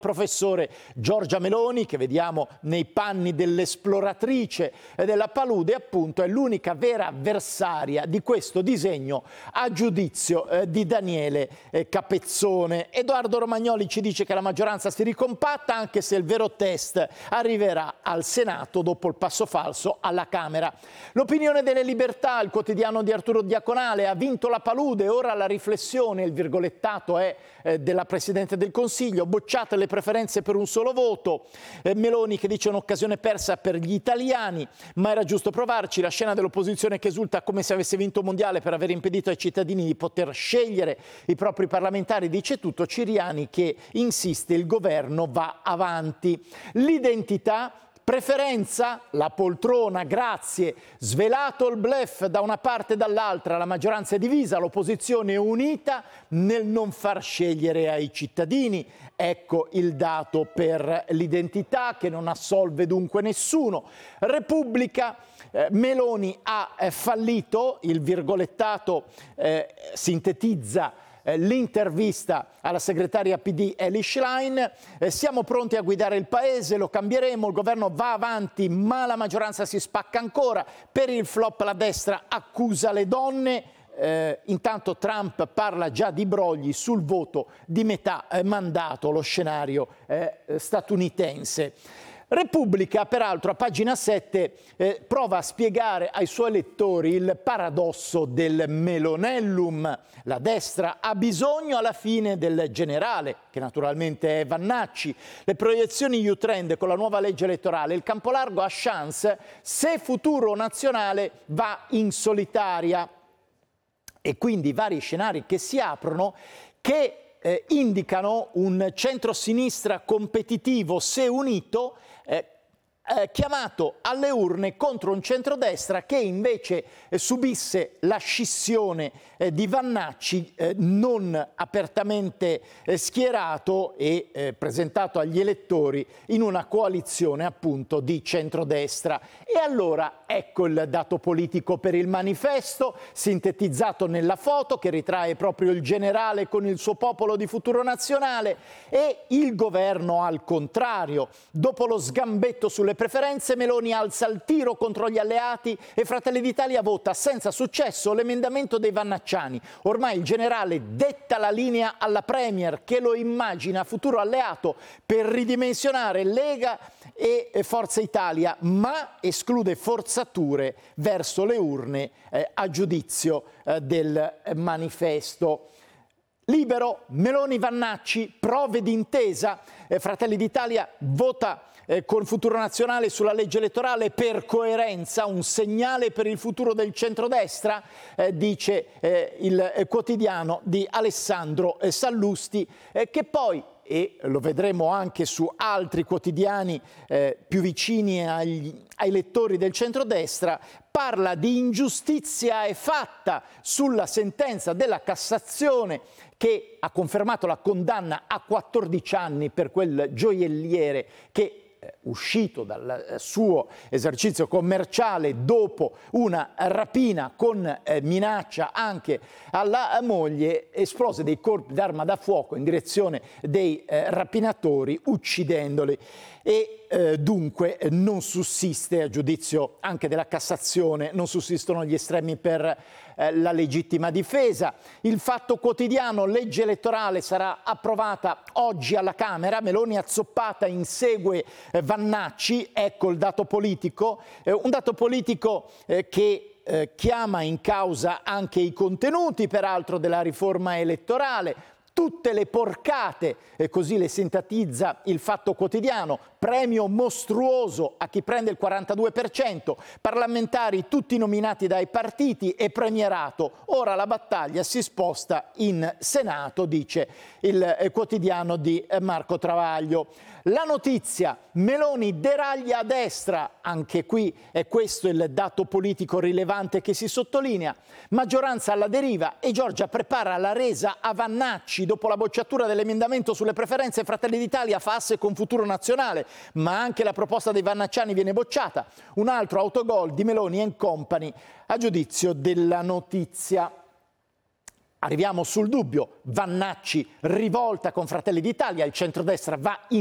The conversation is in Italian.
professore Giorgia Meloni, che vediamo nei panni dell'esploratrice della palude, appunto è l'unica vera avversaria di questo disegno a giudizio di Daniele Capezzone. Edoardo Romagnoli ci dice che la maggioranza si ricompatta, anche se il vero test arriverà al Senato dopo il passo falso alla Camera. L'Opinione delle Libertà, il quotidiano di Arturo Diaconale: ha vinto la palude, ora la riflessione, il virgolettato è della Presidente del Consiglio, bocciate le preferenze per un solo voto. Meloni che dice un'occasione persa per gli italiani, ma era giusto provarci. La scena dell'opposizione che esulta come se avesse vinto un mondiale per aver impedito ai cittadini di poter scegliere i propri parlamentari, dice tutto. Ciriani che insiste, il governo va avanti. L'identità, preferenza, la poltrona, grazie, svelato il bluff da una parte e dall'altra, la maggioranza è divisa, l'opposizione è unita nel non far scegliere ai cittadini. Ecco il dato per l'identità, che non assolve dunque nessuno. Repubblica, Meloni ha fallito, il virgolettato sintetizza l'intervista alla segretaria PD Elly Schlein. Siamo pronti a guidare il paese, lo cambieremo, il governo va avanti ma la maggioranza si spacca ancora. Per il flop la destra accusa le donne. Intanto Trump parla già di brogli sul voto di metà mandato, lo scenario statunitense. Repubblica, peraltro, a pagina 7, prova a spiegare ai suoi lettori il paradosso del Melonellum. La destra ha bisogno alla fine del generale, che naturalmente è Vannacci. Le proiezioni U-Trend con la nuova legge elettorale. Il campo largo ha chance se Futuro Nazionale va in solitaria. E quindi vari scenari che si aprono che indicano un centro-sinistra competitivo, se unito, chiamato alle urne contro un centrodestra che invece subisse la scissione di Vannacci, non apertamente schierato e presentato agli elettori in una coalizione appunto di centrodestra. E allora ecco il dato politico per il manifesto, sintetizzato nella foto che ritrae proprio il generale con il suo popolo di Futuro Nazionale, e il governo al contrario. Dopo lo sgambetto sulle preferenze, Meloni alza il tiro contro gli alleati e Fratelli d'Italia vota senza successo l'emendamento dei vannacciani. Ormai il generale detta la linea alla Premier, che lo immagina futuro alleato per ridimensionare Lega e Forza Italia, ma esclude forzature verso le urne a giudizio del manifesto. Libero, Meloni Vannacci, prove di intesa. Fratelli d'Italia vota con Futuro Nazionale sulla legge elettorale per coerenza, un segnale per il futuro del centrodestra, dice il quotidiano di Alessandro Sallusti, che poi, e lo vedremo anche su altri quotidiani più vicini ai lettori del centrodestra, parla di ingiustizia è fatta sulla sentenza della Cassazione che ha confermato la condanna a 14 anni per quel gioielliere che uscito dal suo esercizio commerciale dopo una rapina con minaccia anche alla moglie, esplose dei colpi d'arma da fuoco in direzione dei rapinatori, uccidendoli. E dunque non sussiste, a giudizio anche della Cassazione, non sussistono gli estremi per la legittima difesa. Il Fatto Quotidiano, legge elettorale sarà approvata oggi alla Camera, Meloni azzoppata insegue Vannacci, ecco il dato politico, un dato politico che chiama in causa anche i contenuti, peraltro, della riforma elettorale. Tutte le porcate, così le sintetizza il Fatto Quotidiano, premio mostruoso a chi prende il 42%, parlamentari tutti nominati dai partiti e premierato. Ora la battaglia si sposta in Senato, dice il quotidiano di Marco Travaglio. La notizia, Meloni deraglia a destra, anche qui è questo il dato politico rilevante che si sottolinea, maggioranza alla deriva e Giorgia prepara la resa a Vannacci. Dopo la bocciatura dell'emendamento sulle preferenze, Fratelli d'Italia fa asse con Futuro Nazionale, ma anche la proposta dei vannacciani viene bocciata. Un altro autogol di Meloni and Company a giudizio della notizia. Arriviamo sul dubbio, Vannacci rivolta con Fratelli d'Italia, il centrodestra va in